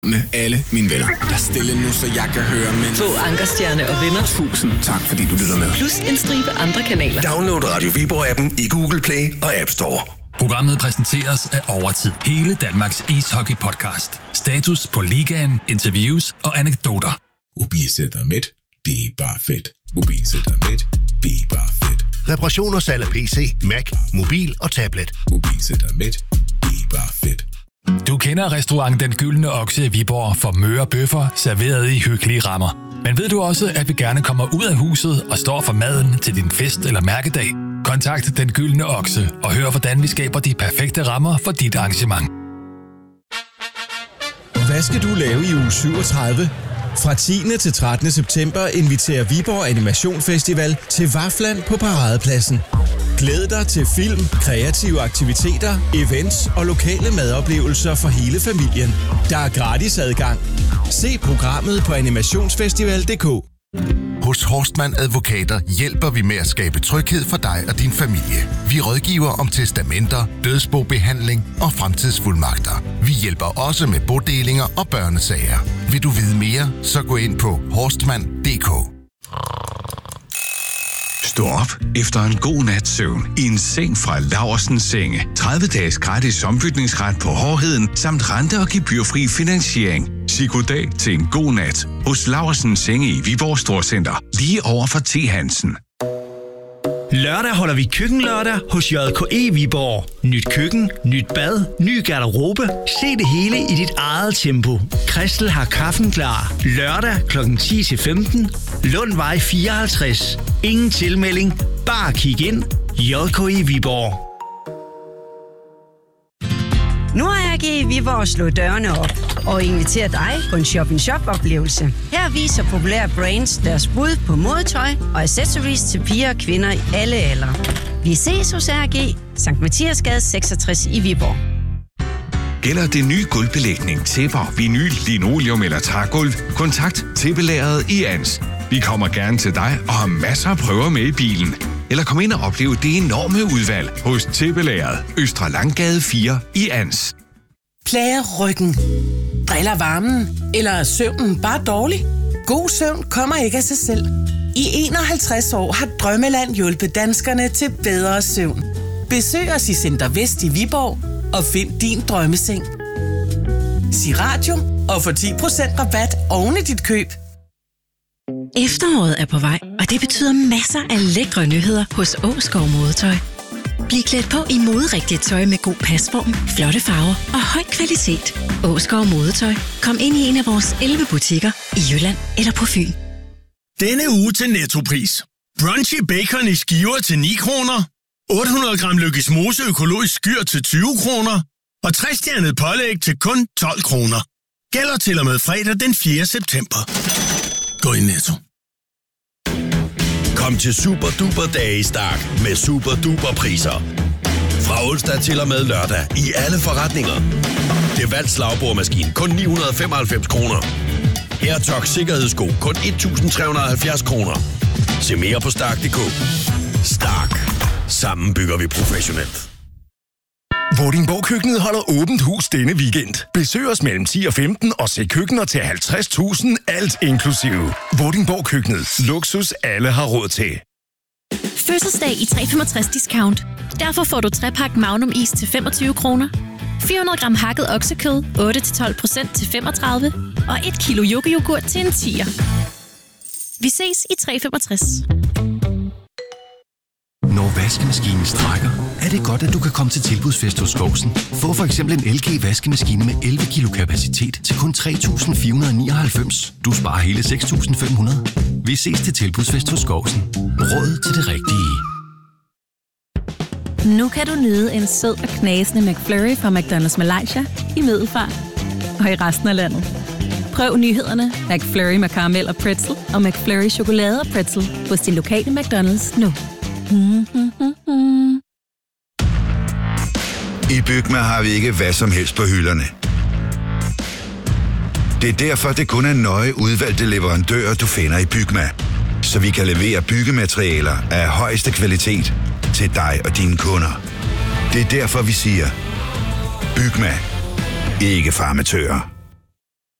med alle mine venner. Der er stille nu, så jeg kan høre men... Få Ankerstjerne og venner. 1000 tak, fordi du lytter med. Plus en stribe andre kanaler. Download Radio Viborg-appen i Google Play og App Store. Programmet præsenteres af Overtid. Hele Danmarks ishockey-podcast. Status på ligaen, interviews og anekdoter. Mobilcenter.net. Det er bare fedt. Mobilcenter.net. Det er bare fedt. Reparation og salg af PC, Mac, mobil og tablet. Mobilcenter.net. Det er bare fedt. Du kender restaurant Den Gyldne Okse i Viborg for møre bøffer serveret i hyggelige rammer. Men ved du også, at vi gerne kommer ud af huset og står for maden til din fest eller mærkedag? Kontakt Den Gyldne Okse og hør, hvordan vi skaber de perfekte rammer for dit arrangement. Hvad skal du lave i uge 37? Fra 10. til 13. september inviterer Viborg Animation Festival til Vafland på Paradepladsen. Glæd dig til film, kreative aktiviteter, events og lokale madoplevelser for hele familien. Der er gratis adgang. Se programmet på animationsfestival.dk. Hos Horstmann Advokater hjælper vi med at skabe tryghed for dig og din familie. Vi rådgiver om testamenter, dødsbobehandling og fremtidsfuldmagter. Vi hjælper også med bodelinger og børnesager. Vil du vide mere, så gå ind på horstmann.dk. Stå op efter en god nats søvn i en seng fra Laursens Senge. 30 dages gratis ombytningsret på hårdheden samt rente- og gebyrfri finansiering. Sig goddag til en god nat hos Laursens Senge i Viborg Storcenter, lige over for T. Hansen. Lørdag holder vi køkkenlørdag hos JKE Viborg. Nyt køkken, nyt bad, ny garderobe. Se det hele i dit eget tempo. Christel har kaffen klar. Lørdag kl. 10-15. Lundvej 54. Ingen tilmelding. Bare kig ind. JKE Viborg. Nu har AG Viborg slået dørene op og inviterer dig på en shop-in-shop-oplevelse. Her viser populære brands deres bud på modetøj og accessories til piger og kvinder i alle aldre. Vi ses hos AG, Sankt Mathiasgade 66 i Viborg. Gælder det nye gulvbelægning, tæpper, vinyl, linoleum eller trægulv? Kontakt Tæppelageret i Ans. Vi kommer gerne til dig og har masser af prøver med i bilen. Eller kom ind og opleve det enorme udvalg hos Tæppelageret, Østre Langgade 4 i Ans. Plager ryggen? Driller varmen? Eller er søvnen bare dårlig? God søvn kommer ikke af sig selv. I 51 år har Drømmeland hjulpet danskerne til bedre søvn. Besøg os i Center Vest i Viborg og find din drømmeseng. Sig radio og få 10% rabat oven i dit køb. Efteråret er på vej, og det betyder masser af lækre nyheder hos Åskov Modetøj. Bliv klædt på i moderigtigt tøj med god pasform, flotte farver og høj kvalitet. Åskov Modetøj. Kom ind i en af vores 11 butikker i Jylland eller på Fyn. Denne uge til Nettopris. Brunchy bacon i skiver til 9 kroner. 800 gram Lykkes Mose økologisk skyr til 20 kroner. Og 3-stjernet pålæg til kun 12 kroner. Gælder til og med fredag den 4. september. Gå i Netto. Kom til Super Duper Dage i Stark med Super Duper priser. Fra onsdag til og med lørdag i alle forretninger. Det valgt slagbordmaskine kun 995 kroner. AirTox sikkerhedssko kun 1370 kroner. Se mere på Stark.dk. Stark. Sammen bygger vi professionelt. Vordingborg Køkkenet holder åbent hus denne weekend. Besøg os mellem 10 og 15 og se køkkener til 50.000, alt inklusive. Vordingborg Køkkenet. Luksus alle har råd til. Fødselsdag i 365 discount. Derfor får du 3-pakke Magnum is til 25 kroner. 400 gram hakket oksekød, 8-12% til 35. Og 1 kilo yoghurt til en 10'er. Vi ses i 365. Når vaskemaskinen strækker, er det godt, at du kan komme til tilbudsfest hos Skovsen. Få for eksempel en LG-vaskemaskine med 11 kilo kapacitet til kun 3.499. Du sparer hele 6.500. Vi ses til tilbudsfest hos Skovsen. Råd til det rigtige. Nu kan du nyde en sød og knasende McFlurry fra McDonald's Malaysia i Middelfart og i resten af landet. Prøv nyhederne McFlurry med karamel og pretzel og McFlurry chokolade og pretzel hos din lokale McDonald's nu. I Bygma har vi ikke hvad som helst på hylderne. Det er derfor, det kun er nøje udvalgte leverandører, du finder i Bygma. Så vi kan levere byggematerialer af højeste kvalitet til dig og dine kunder. Det er derfor, vi siger, Bygma. Ikke farmatører.